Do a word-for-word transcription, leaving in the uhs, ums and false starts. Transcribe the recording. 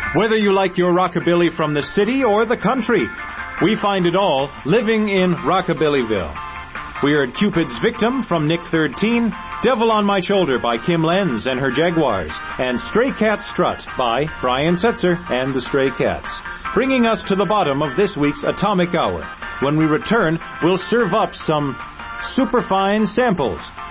Whether you like your rockabilly from the city or the country, we find it all living in Rockabillyville. We heard Cupid's Victim from Nick thirteen, Devil on My Shoulder by Kim Lenz and her Jaguars, and Stray Cat Strut by Brian Setzer and the Stray Cats, bringing us to the bottom of this week's Atomic Hour. When we return, we'll serve up some superfine samples